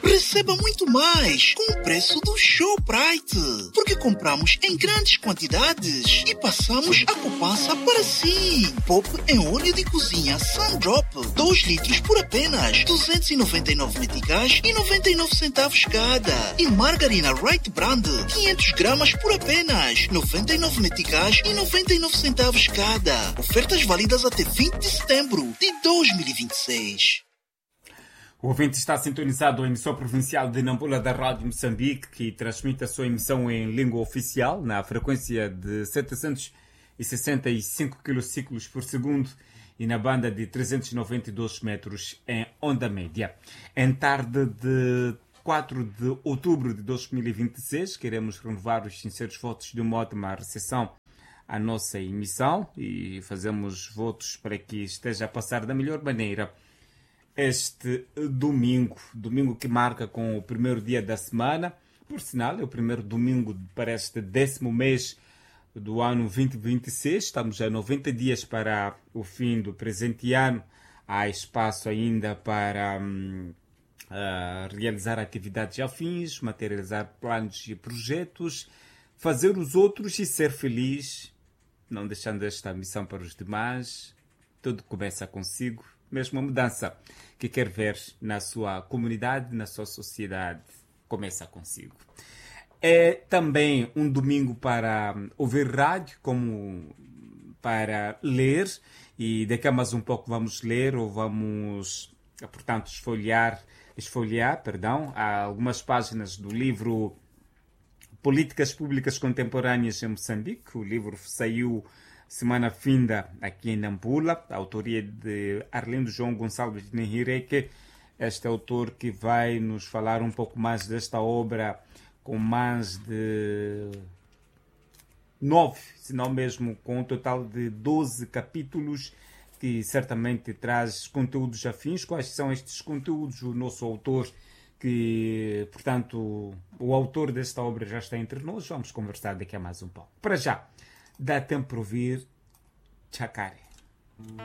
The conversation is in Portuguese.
receba muito mais com o preço do Shoprite. Porque compramos em grandes quantidades e passamos a poupança para si. Pop em óleo de cozinha Sundrop, 2 litros por apenas 299 meticais e 99 centavos cada. E margarina Wright Brand, 500 gramas por apenas 99 meticais e 99 centavos cada. Ofertas válidas até 20 de setembro de 2026. O ouvinte está sintonizado à emissão provincial de Nampula da Rádio Moçambique, que transmite a sua emissão em língua oficial na frequência de 765 kciclos por segundo e na banda de 392 metros em onda média. Em tarde de 4 de outubro de 2026, queremos renovar os sinceros votos de uma ótima recepção à nossa emissão e fazemos votos para que esteja a passar da melhor maneira este domingo que marca com o primeiro dia da semana. Por sinal, é o primeiro domingo para este 10º mês do ano 2026. Estamos a 90 dias para o fim do presente ano. Há espaço ainda para realizar atividades afins, materializar planos e projetos, fazer os outros e ser feliz, não deixando esta missão para os demais. Tudo começa consigo. Mesmo a mudança que quer ver na sua comunidade, na sua sociedade, começa consigo. É também um domingo para ouvir rádio, como para ler, e daqui a mais um pouco vamos ler ou vamos, portanto, esfoliar, algumas páginas do livro Políticas Públicas Contemporâneas em Moçambique. O livro saiu semana finda aqui em Nampula, a autoria de Arlindo João Gonçalves de Nenhireque, este autor que vai nos falar um pouco mais desta obra com mais de 9, se não mesmo com um total de 12 capítulos, que certamente traz conteúdos afins. Quais são estes conteúdos? O nosso autor, que, portanto, o autor desta obra já está entre nós, vamos conversar daqui a mais um pouco. Para já, dá tempo para ouvir Chakare.